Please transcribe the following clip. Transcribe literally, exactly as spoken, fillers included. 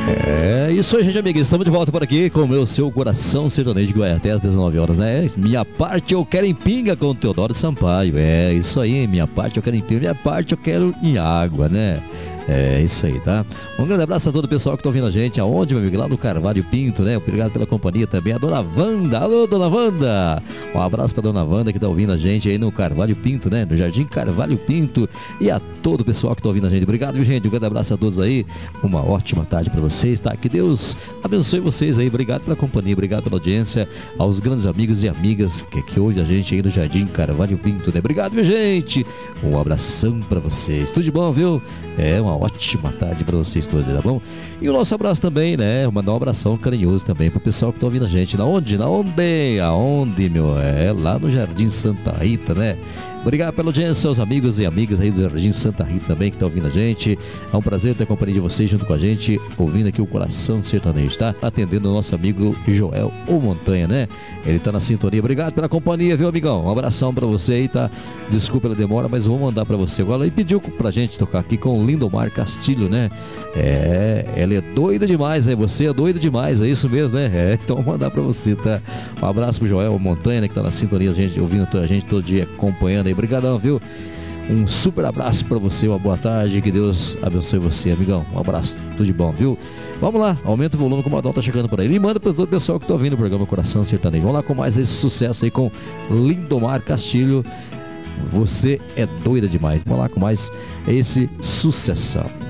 É isso aí, gente amiga. Estamos de volta por aqui com o meu seu coração sertanejo que vai até às dezenove horas, né? Minha parte eu quero em pinga com o Teodoro Sampaio. É isso aí, minha parte eu quero em pinga, minha parte eu quero em água, né? É isso aí, tá? Um grande abraço a todo o pessoal que tá ouvindo a gente. Aonde, meu amigo? Lá no Carvalho Pinto, né? Obrigado pela companhia também. A dona Wanda. Alô, dona Wanda. Um abraço pra dona Wanda que tá ouvindo a gente aí no Carvalho Pinto, né? No Jardim Carvalho Pinto. E a todo o pessoal que tá ouvindo a gente. Obrigado, viu, gente? Um grande abraço a todos aí. Uma ótima tarde pra vocês, tá? Que Deus abençoe vocês aí. Obrigado pela companhia, obrigado pela audiência. Aos grandes amigos e amigas que, que ouvem a gente aí no Jardim Carvalho Pinto, né? Obrigado, viu, gente? Um abração pra vocês. Tudo de bom, viu? É uma ótima tarde pra vocês todos, tá bom? E o nosso abraço também, né? Mandar um abração carinhoso também pro pessoal que tá ouvindo a gente. Na onde? Na onde? Aonde, meu? É lá no Jardim Santa Rita, né? Obrigado pela audiência, aos amigos e amigas aí do Jardim Santa Rita também que tá ouvindo a gente. É um prazer ter a companhia de vocês junto com a gente, ouvindo aqui o Coração Sertanejo, tá? Atendendo o nosso amigo Joel ou Montanha, né? Ele tá na sintonia. Obrigado pela companhia, viu, amigão? Um abração pra você aí, tá? Desculpa pela demora, mas vou mandar pra você agora. Ele pediu pra gente tocar aqui com Lindomar Castilho, né? É, ela é doida demais, né? Você é doido demais, é isso mesmo, né? É, então vou mandar pra você, tá? Um abraço pro Joel Montanha, né? Que tá na sintonia, a gente, ouvindo a gente todo dia, acompanhando aí. Obrigadão, viu? Um super abraço pra você, uma boa tarde, que Deus abençoe você, amigão. Um abraço, tudo de bom, viu? Vamos lá, aumenta o volume que o Modão tá chegando por aí. E manda pra todo o pessoal que tá ouvindo o programa Coração Sertanejo. Vamos lá com mais esse sucesso aí com Lindomar Castilho. Você é doida demais. Vamos lá com mais esse sucessão.